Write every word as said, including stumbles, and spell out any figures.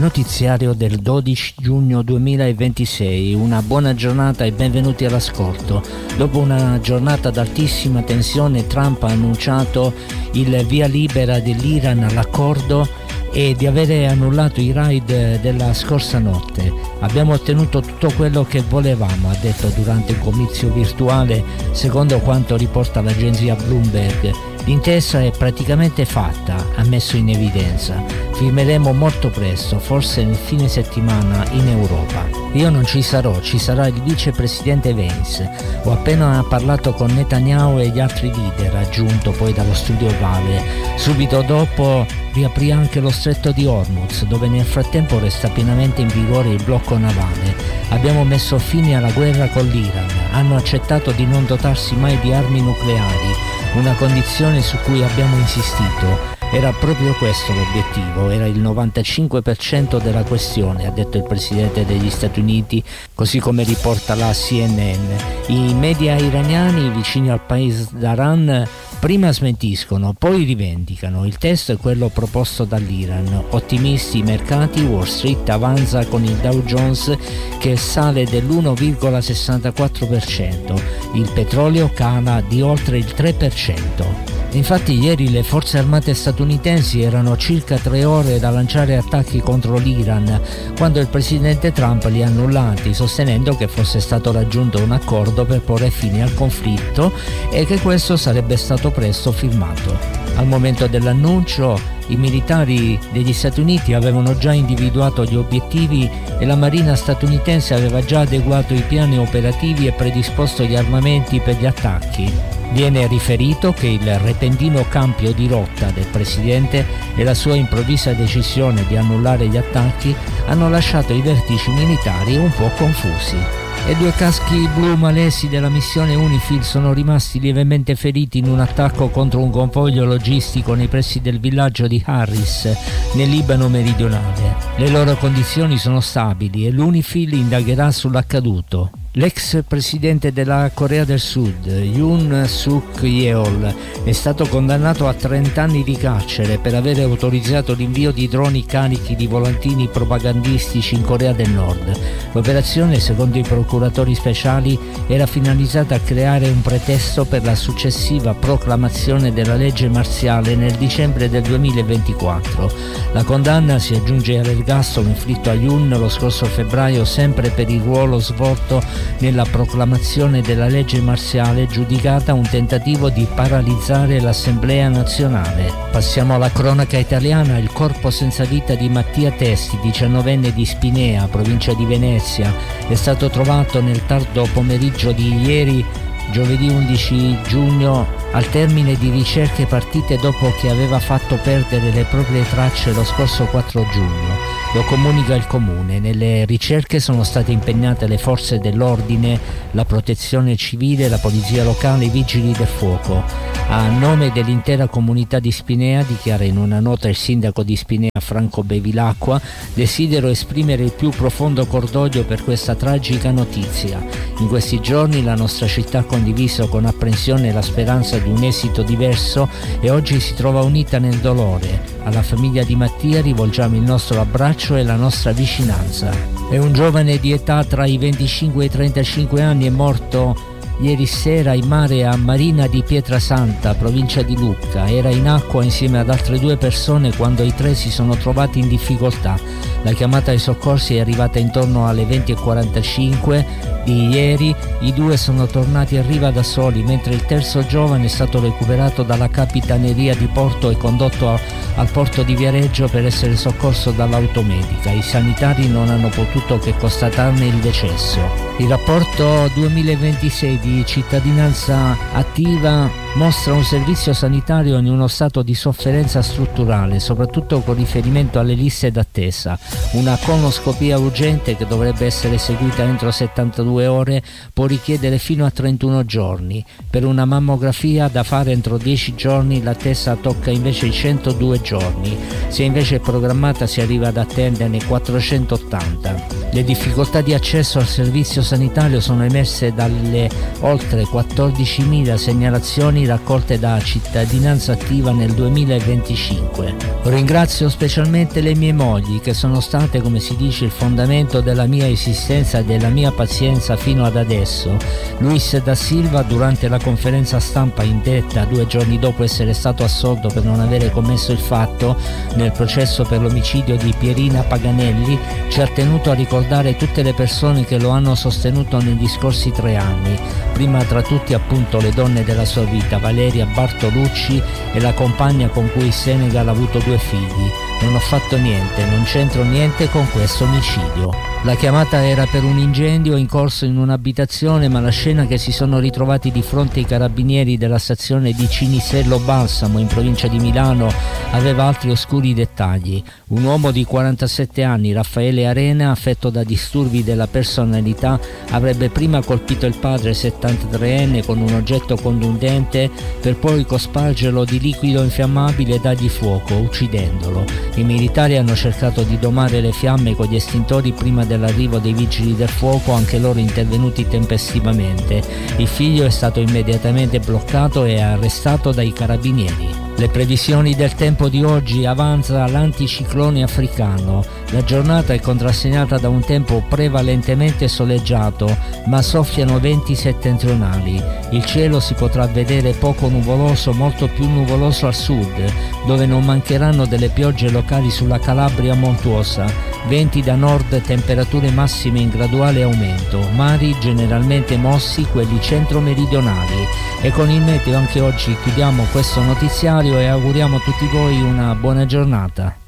Notiziario del dodici giugno duemilaventisei, una buona giornata e benvenuti all'ascolto. Dopo una giornata ad altissima tensione, Trump ha annunciato il via libera dell'Iran all'accordo e di avere annullato i raid della scorsa notte. Abbiamo ottenuto tutto quello che volevamo, ha detto durante un comizio virtuale, secondo quanto riporta l'agenzia Bloomberg. L'intesa è praticamente fatta, ha messo in evidenza. Firmeremo molto presto, forse nel fine settimana in Europa. Io non ci sarò, ci sarà il vicepresidente Vance. Ho appena parlato con Netanyahu e gli altri leader, aggiunto poi dallo studio Vale. Subito dopo riaprì anche lo stretto di Hormuz, dove nel frattempo resta pienamente in vigore il blocco navale. Abbiamo messo fine alla guerra con l'Iran. Hanno accettato di non dotarsi mai di armi nucleari, una condizione su cui abbiamo insistito. Era proprio questo l'obiettivo, era il novantacinque per cento della questione, ha detto il presidente degli Stati Uniti, così come riporta la C N N. I media iraniani vicini al paese d'Aran prima smentiscono, poi rivendicano. Il testo è quello proposto dall'Iran. Ottimisti i mercati, Wall Street avanza con il Dow Jones che sale dell'uno virgola sessantaquattro per cento. Il petrolio cala di oltre il tre per cento. Infatti ieri le forze armate statunitensi erano a circa tre ore da lanciare attacchi contro l'Iran, quando il presidente Trump li ha annullati, sostenendo che fosse stato raggiunto un accordo per porre fine al conflitto e che questo sarebbe stato presto firmato. Al momento dell'annuncio, i militari degli Stati Uniti avevano già individuato gli obiettivi e la Marina statunitense aveva già adeguato i piani operativi e predisposto gli armamenti per gli attacchi. Viene riferito che il repentino cambio di rotta del presidente e la sua improvvisa decisione di annullare gli attacchi hanno lasciato i vertici militari un po' confusi. E due caschi blu malesi della missione UNIFIL sono rimasti lievemente feriti in un attacco contro un convoglio logistico nei pressi del villaggio di Harris, nel Libano meridionale. Le loro condizioni sono stabili e l'UNIFIL indagherà sull'accaduto. L'ex presidente della Corea del Sud, Yoon Suk Yeol, è stato condannato a trenta anni di carcere per aver autorizzato l'invio di droni carichi di volantini propagandistici in Corea del Nord. L'operazione, secondo i procuratori speciali, era finalizzata a creare un pretesto per la successiva proclamazione della legge marziale nel dicembre del duemilaventiquattro. La condanna si aggiunge all'ergastolo inflitto a Yoon lo scorso febbraio, sempre per il ruolo svolto nella proclamazione della legge marziale, giudicata un tentativo di paralizzare l'Assemblea nazionale. Passiamo alla cronaca italiana. Il corpo senza vita di Mattia Testi, diciannovenne di Spinea, provincia di Venezia, è stato trovato nel tardo pomeriggio di ieri, giovedì undici giugno, al termine di ricerche partite dopo che aveva fatto perdere le proprie tracce lo scorso quattro giugno. Lo comunica il comune. Nelle ricerche sono state impegnate le forze dell'ordine, la protezione civile, la polizia locale e i vigili del fuoco. A nome dell'intera comunità di Spinea, dichiara in una nota il sindaco di Spinea Franco Bevilacqua, desidero esprimere il più profondo cordoglio per questa tragica notizia. In questi giorni la nostra città ha condiviso con apprensione la speranza di un esito diverso e oggi si trova unita nel dolore. Alla famiglia di Mattia rivolgiamo il nostro abbraccio e la nostra vicinanza. È un giovane di età tra i venticinque e i trentacinque anni, è morto ieri sera in mare a Marina di Pietrasanta, provincia di Lucca. Era in acqua insieme ad altre due persone quando i tre si sono trovati in difficoltà. La chiamata ai soccorsi è arrivata intorno alle venti e quarantacinque di ieri. I due sono tornati a riva da soli, mentre il terzo giovane è stato recuperato dalla capitaneria di porto e condotto a, al porto di Viareggio per essere soccorso dall'automedica. I sanitari non hanno potuto che constatarne il decesso. Il rapporto duemilaventisei di Cittadinanza Attiva mostra un servizio sanitario in uno stato di sofferenza strutturale, soprattutto con riferimento alle liste d'attesa. Una colonoscopia urgente, che dovrebbe essere eseguita entro settantadue ore, può richiedere fino a trentuno giorni. Per una mammografia da fare entro dieci giorni l'attesa tocca invece i centodue giorni. Se invece è programmata si arriva ad attenderne quattrocentottanta. Le difficoltà di accesso al servizio sanitario sono emerse dalle oltre quattordicimila segnalazioni raccolte da Cittadinanza Attiva nel duemilaventicinque. Ringrazio specialmente le mie mogli, che sono state, come si dice, il fondamento della mia esistenza e della mia pazienza fino ad adesso. Luis da Silva, durante la conferenza stampa indetta due giorni dopo essere stato assolto per non avere commesso il fatto nel processo per l'omicidio di Pierina Paganelli, ci ha tenuto a ricordare tutte le persone che lo hanno sostenuto negli scorsi tre anni, prima tra tutti appunto le donne della sua vita, Valeria Bartolucci e la compagna con cui il Senegal ha avuto due figli. Non ho fatto niente, non c'entro niente con questo omicidio. La chiamata era per un incendio in corso in un'abitazione, ma la scena che si sono ritrovati di fronte i carabinieri della stazione di Cinisello Balsamo in provincia di Milano aveva altri oscuri dettagli. Un uomo di quarantasette anni, Raffaele Arena, affetto da disturbi della personalità, avrebbe prima colpito il padre settantatreenne con un oggetto contundente per poi cospargerlo di liquido infiammabile e dargli fuoco, uccidendolo. I militari hanno cercato di domare le fiamme con gli estintori prima dell'arrivo dei vigili del fuoco, anche loro intervenuti tempestivamente. Il figlio è stato immediatamente bloccato e arrestato dai carabinieri. Le previsioni del tempo di oggi: avanza l'anticiclone africano. La giornata è contrassegnata da un tempo prevalentemente soleggiato, ma soffiano venti settentrionali. Il cielo si potrà vedere poco nuvoloso, molto più nuvoloso al sud, dove non mancheranno delle piogge locali sulla Calabria montuosa. Venti da nord, temperature massime in graduale aumento, mari generalmente mossi, quelli centro-meridionali. E con il meteo anche oggi chiudiamo questo notiziario e auguriamo a tutti voi una buona giornata.